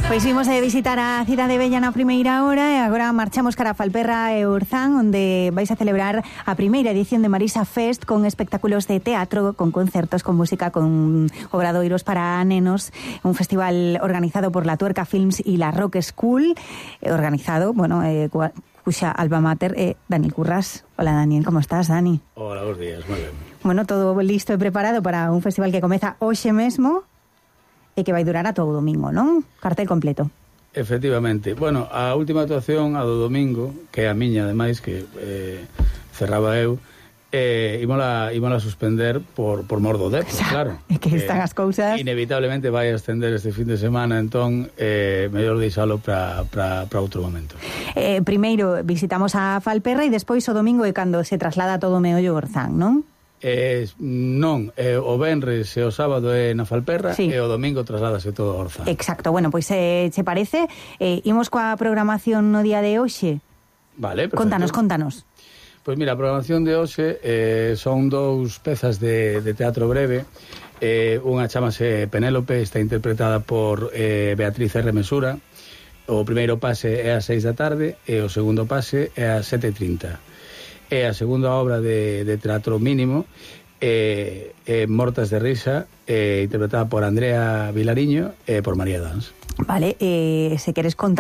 Pois vimos de visitar a Cidade Vella na primeira hora e agora marchamos cara a Falperra e Orzán, onde vais a celebrar a primeira edición de Marisa Fest con espectáculos de teatro, con concertos, con música, con obradoiros para nenos, un festival organizado por la Tuerca Films y la Rock School, organizado, cuxa alma mater Daniel Currás. Hola Daniel, como estás, Dani? Hola, buenos días, moi ben. Bueno, todo listo e preparado para un festival que comeza hoxe mesmo e que vai durar a todo o domingo, non? Cartel completo. Efectivamente. Bueno, a última actuación, a do domingo, que é a miña, ademais, que cerraba eu, ímola suspender por mor do depto, claro. É que están as cousas... Inevitablemente vai a estender este fin de semana, entón, mellor deixalo para outro momento. Primeiro visitamos a Falperra e despois o domingo é cando se traslada todo o meollo Orzán, non? Non, o venres e o sábado é na Falperra, sí. E o domingo trasládase todo a Orzán. Exacto, bueno, pois che parece, imos coa programación no día de hoxe. Vale, perfecto. Contanos. Pois mira, a programación de hoxe son dous pezas de teatro breve. Unha chamase Penélope, está interpretada por Beatriz R. Mesura. O primeiro pase é ás 6 da tarde e o segundo pase é ás 7:30. E a segunda obra de teatro mínimo Mortas de risa, interpretada por Andrea Vilariño e por María Dans. Vale, se queres contar